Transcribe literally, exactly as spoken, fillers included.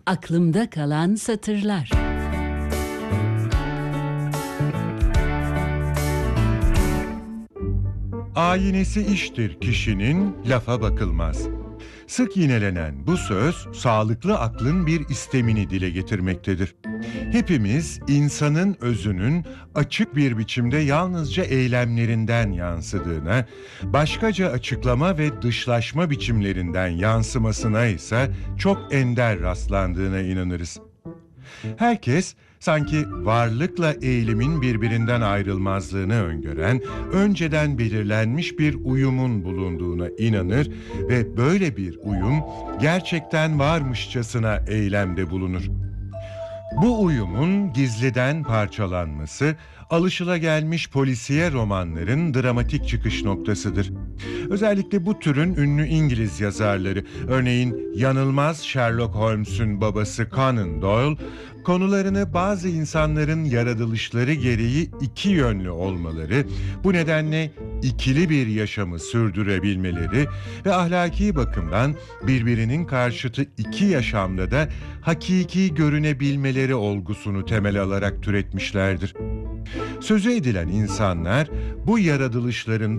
Aklımda kalan satırlar. Ayinesi iştir kişinin, lafa bakılmaz. Sık yinelenen bu söz, sağlıklı aklın bir istemini dile getirmektedir. Hepimiz insanın özünün açık bir biçimde yalnızca eylemlerinden yansıdığına, başkaca açıklama ve dışlaşma biçimlerinden yansımasına ise çok ender rastlandığına inanırız. Herkes sanki varlıkla eğilimin birbirinden ayrılmazlığını öngören, önceden belirlenmiş bir uyumun bulunduğuna inanır ve böyle bir uyum gerçekten varmışçasına eylemde bulunur. Bu uyumun gizliden parçalanması, alışılagelmiş polisiye romanların dramatik çıkış noktasıdır. Özellikle bu türün ünlü İngiliz yazarları, örneğin yanılmaz Sherlock Holmes'un babası Conan Doyle, konularını bazı insanların yaratılışları gereği iki yönlü olmaları, bu nedenle ikili bir yaşamı sürdürebilmeleri ve ahlaki bakımdan birbirinin karşıtı iki yaşamda da hakiki görünebilmeleri olgusunu temel alarak türetmişlerdir. Sözü edilen insanlar bu yaratılışlarında